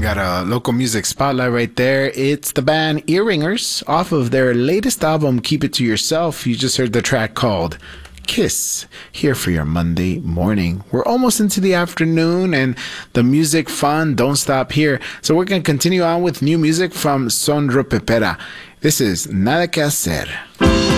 Got a local music spotlight right there. It's the band Earringers off of their latest album, Keep It To Yourself. You just heard the track called Kiss, here for your Monday morning. We're almost into the afternoon and the music fun don't stop here. So we're going to continue on with new music from Son Ropepera. This is Nada Que Hacer.